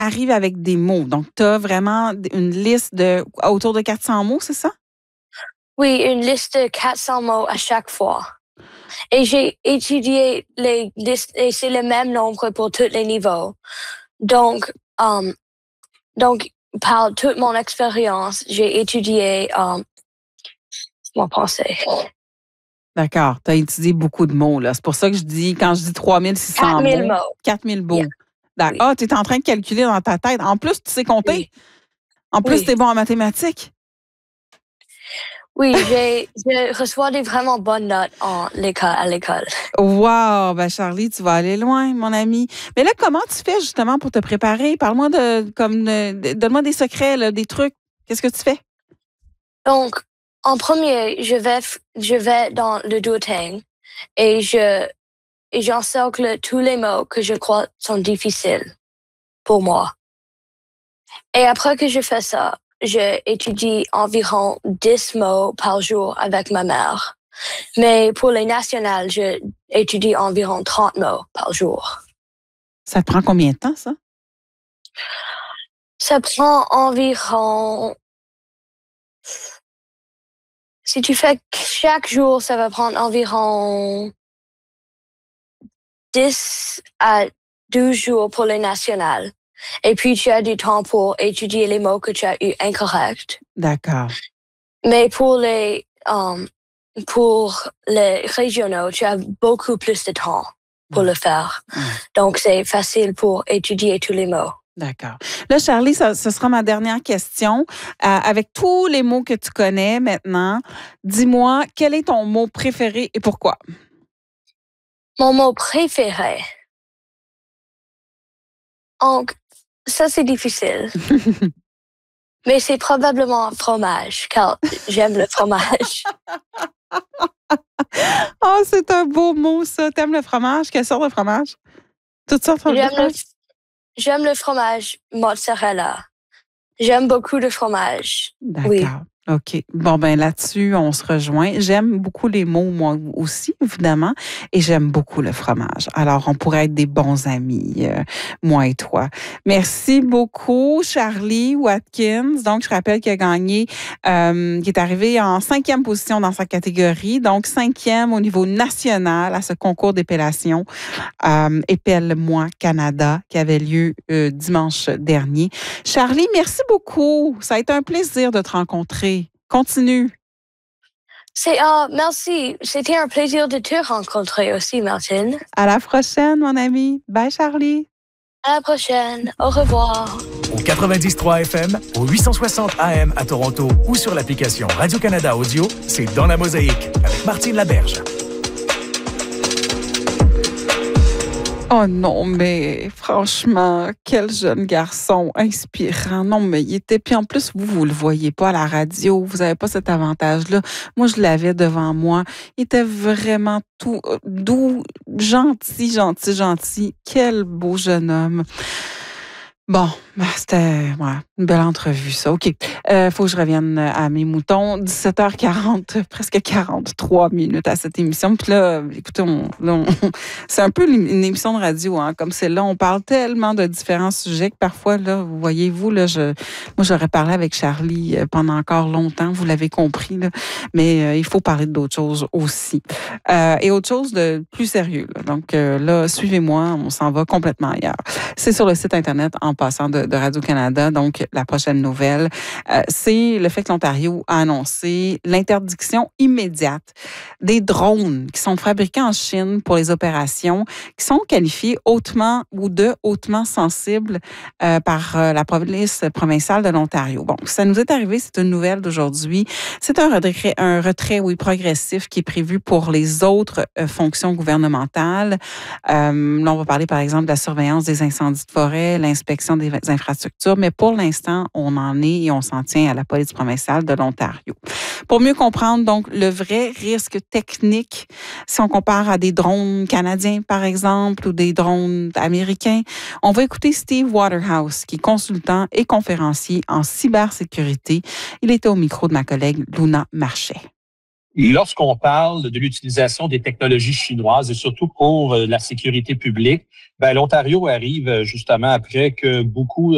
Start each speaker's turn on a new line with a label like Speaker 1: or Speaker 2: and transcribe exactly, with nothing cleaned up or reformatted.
Speaker 1: arrive avec des mots. Donc, tu as vraiment une liste de autour de quatre cents mots, c'est ça?
Speaker 2: Oui, une liste de quatre cents mots à chaque fois. Et j'ai étudié les listes et c'est le même nombre pour tous les niveaux. Donc, um, donc par toute mon expérience, j'ai étudié um, mon pensée.
Speaker 1: D'accord. Tu as étudié beaucoup de mots, là. C'est pour ça que je dis, quand je dis trois mille six cents
Speaker 2: quatre mille
Speaker 1: mots,
Speaker 2: mots.
Speaker 1: quatre mille mots.
Speaker 2: Yeah.
Speaker 1: D'accord.
Speaker 2: Oui.
Speaker 1: Ah, tu es en train de calculer dans ta tête. En plus, tu sais compter.
Speaker 2: Oui.
Speaker 1: En plus,
Speaker 2: Oui.
Speaker 1: tu es bon en mathématiques.
Speaker 2: Oui, j'ai, je reçois des vraiment bonnes notes en l'école, à l'école.
Speaker 1: Wow! Ben Charlie, tu vas aller loin, mon ami. Mais là, comment tu fais justement pour te préparer? Parle-moi de, comme, de, donne-moi des secrets, là, des trucs. Qu'est-ce que tu fais?
Speaker 2: Donc, en premier, je vais, je vais dans le Duotang et je, et j'encercle tous les mots que je crois sont difficiles pour moi. Et après que je fais ça, j'étudie environ dix mots par jour avec ma mère. Mais pour les nationales, j'étudie environ trente mots par jour.
Speaker 1: Ça te prend combien de temps, ça?
Speaker 2: Ça prend environ... Si tu fais chaque jour, ça va prendre environ dix à douze jours pour les nationales. Et puis, tu as du temps pour étudier les mots que tu as eu incorrects.
Speaker 1: D'accord.
Speaker 2: Mais pour les, um, pour les régionaux, tu as beaucoup plus de temps pour
Speaker 1: mmh.
Speaker 2: le faire.
Speaker 1: Mmh.
Speaker 2: Donc, c'est facile pour étudier tous les mots.
Speaker 1: D'accord. Là, Charlie, ça, ce sera ma dernière question. Euh, avec tous les mots que tu connais maintenant, dis-moi, quel est ton mot préféré et pourquoi?
Speaker 2: Mon mot préféré. Donc, ça, c'est difficile. Mais c'est probablement fromage, car j'aime le fromage.
Speaker 1: Oh, c'est un beau mot, ça. T'aimes le fromage? Quelle sorte de fromage? Toutes sortes de
Speaker 2: J'aime
Speaker 1: fromage?
Speaker 2: le, j'aime le fromage mozzarella. J'aime beaucoup le fromage.
Speaker 1: D'accord.
Speaker 2: Oui.
Speaker 1: OK. Bon, ben là-dessus, on se rejoint. J'aime beaucoup les mots, moi aussi, évidemment, et j'aime beaucoup le fromage. Alors, on pourrait être des bons amis, euh, moi et toi. Merci beaucoup, Charlie Watkins. Donc, je rappelle qu'il a gagné, euh, qui est arrivé en cinquième position dans sa catégorie, donc cinquième au niveau national à ce concours d'épellation euh, Épelle-moi Canada qui avait lieu euh, dimanche dernier. Charlie, merci beaucoup. Ça a été un plaisir de te rencontrer. Continue.
Speaker 2: C'est, uh, merci. C'était un plaisir de te rencontrer aussi, Martine.
Speaker 1: À la prochaine, mon ami. Bye, Charlie.
Speaker 2: À la prochaine. Au revoir.
Speaker 3: Au quatre-vingt-dix trois F M, au huit cent soixante A M à Toronto ou sur l'application Radio-Canada Audio, c'est Dans la Mosaïque avec Martine Laberge.
Speaker 1: Oh non, mais franchement, quel jeune garçon inspirant. Non, mais il était... Puis en plus, vous, vous le voyez pas à la radio. Vous n'avez pas cet avantage-là. Moi, je l'avais devant moi. Il était vraiment tout doux, gentil, gentil, gentil. Quel beau jeune homme. Bon, ben, c'était ouais, une belle entrevue, ça. OK. Il euh, faut que je revienne à mes moutons. dix-sept heures quarante, presque quarante-trois minutes à cette émission. Puis là, écoutez, on, là, on, c'est un peu une émission de radio, hein, comme celle-là. On parle tellement de différents sujets que parfois, là, vous voyez-vous, là, je, moi, j'aurais parlé avec Charlie pendant encore longtemps, vous l'avez compris, là, mais euh, il faut parler d'autres choses aussi. Euh, et autre chose de plus sérieux. Là. Donc euh, là, suivez-moi, on s'en va complètement ailleurs. C'est sur le site Internet en passant de, de Radio-Canada. Donc, la prochaine nouvelle, euh, c'est le fait que l'Ontario a annoncé l'interdiction immédiate des drones qui sont fabriqués en Chine pour les opérations qui sont qualifiés hautement ou de hautement sensibles euh, par euh, la police provinciale de l'Ontario. Bon, ça nous est arrivé, c'est une nouvelle d'aujourd'hui. C'est un retrait, un retrait, oui, progressif qui est prévu pour les autres euh, fonctions gouvernementales. Euh, là, on va parler, par exemple, de la surveillance des incendies de forêt, l'inspection des infrastructures, mais pour l'instant, on en est et on s'en tient à la police provinciale de l'Ontario. Pour mieux comprendre, donc, le vrai risque technique, si on compare à des drones canadiens, par exemple, ou des drones américains, on va écouter Steve Waterhouse, qui est consultant et conférencier en cybersécurité. Il était au micro de ma collègue Luna Marchais.
Speaker 4: Lorsqu'on parle de l'utilisation des technologies chinoises et surtout pour la sécurité publique, ben, l'Ontario arrive justement après que beaucoup